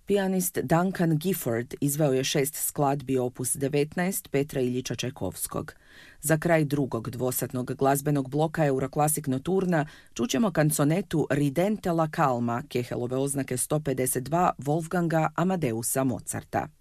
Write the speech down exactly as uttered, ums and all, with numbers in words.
Pijanist Duncan Gifford izveo je šest skladbi opus devetnaest Petra Iljiča Čajkovskog. Za kraj drugog dvosatnog glazbenog bloka Euroclassic Nocturna čućemo kanconetu Ridente la calma Kehelove oznake sto pedeset dva Wolfganga Amadeusa Mozarta.